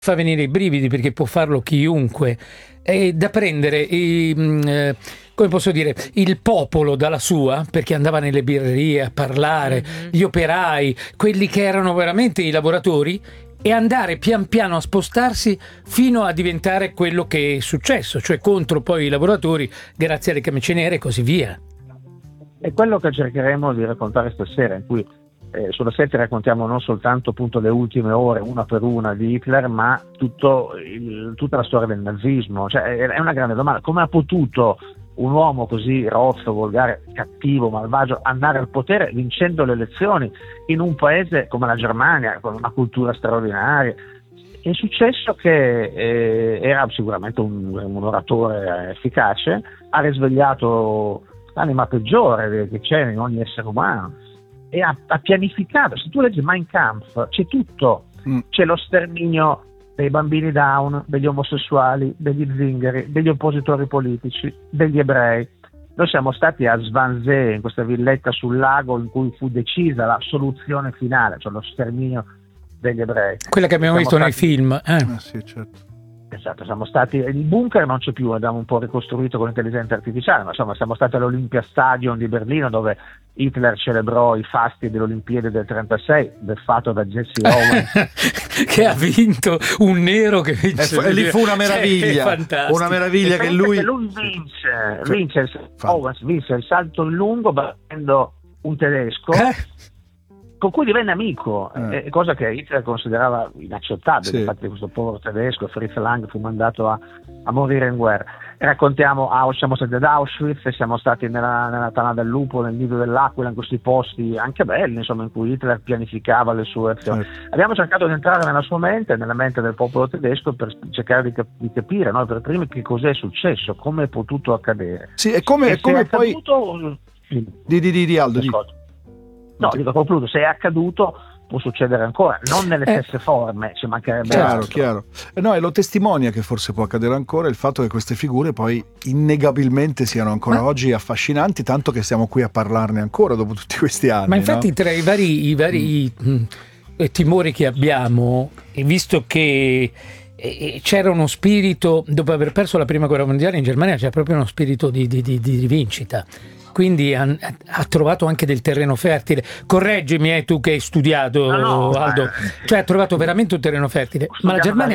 fa venire i brividi perché può farlo chiunque. È da prendere, come posso dire, il popolo dalla sua, perché andava nelle birrerie a parlare, gli operai, quelli che erano veramente i lavoratori, e andare pian piano a spostarsi fino a diventare quello che è successo, cioè contro poi i lavoratori, grazie alle camicie nere e così via. È quello che cercheremo di raccontare stasera, in cui sulla 7 raccontiamo non soltanto appunto le ultime ore una per una di Hitler, ma tutta la storia del nazismo. Cioè, è una grande domanda: come ha potuto un uomo così rozzo, volgare, cattivo, malvagio andare al potere vincendo le elezioni in un paese come la Germania, con una cultura straordinaria? È successo che era sicuramente un oratore efficace, ha risvegliato l'anima peggiore che c'è in ogni essere umano e ha pianificato. Se tu leggi Mein Kampf c'è tutto, c'è lo sterminio dei bambini down, degli omosessuali, degli zingari, degli oppositori politici, degli ebrei. Noi siamo stati a Svanzé, in questa villetta sul lago in cui fu decisa la soluzione finale, cioè lo sterminio degli ebrei. Quella che abbiamo visto nei film. Sì, certo. Esatto, siamo stati, il bunker non c'è più, abbiamo un po' ricostruito con l'intelligenza artificiale, ma insomma siamo stati all'Olympia Stadium di Berlino, dove Hitler celebrò i fasti delle Olimpiadi del 36, beffato da Jesse Owens che ha vinto un nero che vince. E lì fu una meraviglia, una meraviglia che lui Owens vinse il salto in lungo battendo un tedesco con cui divenne amico, cosa che Hitler considerava inaccettabile. Sì. Infatti questo povero tedesco, Fritz Lang, fu mandato a morire in guerra. Raccontiamo, siamo stati ad Auschwitz, siamo stati nella Tana del Lupo, nel Nido dell'Aquila, in questi posti anche belli, insomma, in cui Hitler pianificava le sue azioni. Abbiamo cercato di entrare nella sua mente, nella mente del popolo tedesco, per cercare di capire, no, per primi, che cos'è successo, come è potuto accadere. Sì, e come poi accaduto... di Aldo. No, dico, concludo, se è accaduto può succedere ancora, non nelle stesse forme, ci mancherebbe chiaro. No, e lo testimonia che forse può accadere ancora il fatto che queste figure poi innegabilmente siano ancora oggi affascinanti, tanto che siamo qui a parlarne ancora dopo tutti questi anni. Ma infatti, no? Tra i vari timori che abbiamo, visto che c'era uno spirito, dopo aver perso la prima guerra mondiale in Germania, c'è proprio uno spirito di rivincita. Quindi ha trovato anche del terreno fertile. Correggimi, tu che hai studiato, Aldo. Cioè ha trovato veramente un terreno fertile. Ma la Germania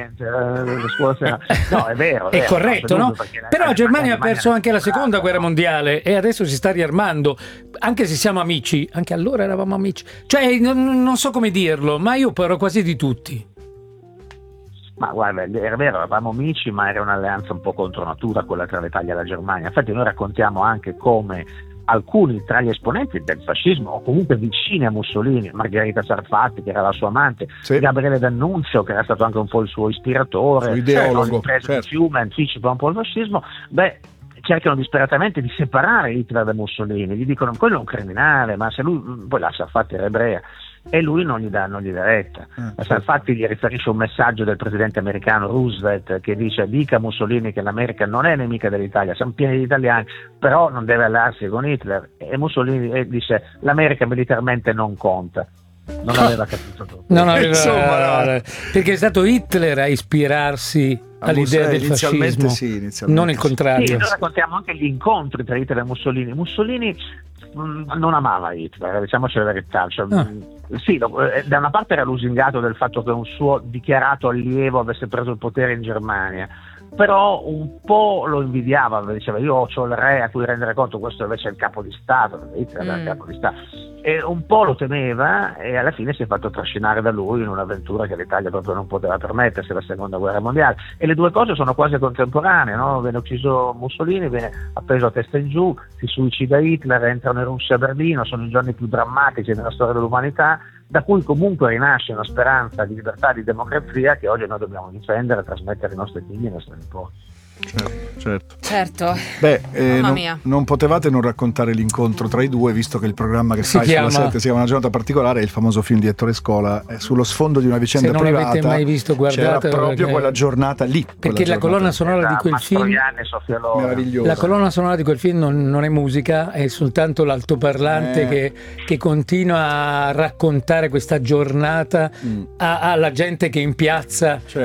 no, è vero. È corretto, no? Però la Germania ha perso anche la seconda guerra mondiale e adesso si sta riarmando. Anche se siamo amici, anche allora eravamo amici. Cioè non so come dirlo, ma io parlo quasi di tutti. Ma guarda, era vero, eravamo amici, ma era un'alleanza un po' contro natura quella tra l'Italia e la Germania. Infatti noi raccontiamo anche come alcuni tra gli esponenti del fascismo, o comunque vicini a Mussolini, Margherita Sarfatti, che era la sua amante, Gabriele D'Annunzio, che era stato anche un po' il suo ispiratore, suo ideologo, di Fiume, anticipa un po' il fascismo, cercano disperatamente di separare Hitler da Mussolini, gli dicono quello è un criminale, ma se lui, poi la Sarfatti era ebrea, e lui non gli dà retta. Infatti gli riferisce un messaggio del presidente americano Roosevelt che dica a Mussolini che l'America non è nemica dell'Italia, siamo pieni di italiani, però non deve allearsi con Hitler, e Mussolini dice l'America militarmente non conta. Non aveva capito tutto. Perché è stato Hitler a ispirarsi all'idea del fascismo, inizialmente non il contrario. Noi raccontiamo anche gli incontri tra Hitler e Mussolini. Mussolini non amava Hitler, diciamoci la verità. Cioè, sì, da una parte era lusingato del fatto che un suo dichiarato allievo avesse preso il potere in Germania, però un po' lo invidiava, diceva io ho il re a cui rendere conto, questo invece è il capo di Stato, Hitler era il capo di Stato, e un po' lo temeva, e alla fine si è fatto trascinare da lui in un'avventura che l'Italia proprio non poteva permettersi, la seconda guerra mondiale, e le due cose sono quasi contemporanee, no? Viene ucciso Mussolini, viene appeso a testa in giù, si suicida Hitler, entrano in Russia a Berlino, sono i giorni più drammatici nella storia dell'umanità, da cui comunque rinasce una speranza di libertà, di democrazia che oggi noi dobbiamo difendere e trasmettere ai nostri figli e ai nostri nipoti. Certo. Beh, Mamma mia. non potevate non raccontare l'incontro tra i due, visto che il programma che fai sulla 7 si chiama Una giornata particolare, il famoso film di Ettore Scola, sullo sfondo di una vicenda privata. Se non l'avete mai visto, guardate, c'era proprio quella giornata lì. Perché la colonna sonora di quel film, meravigliosa. La colonna sonora di quel film non è musica, è soltanto l'altoparlante che continua a raccontare questa giornata alla gente che in piazza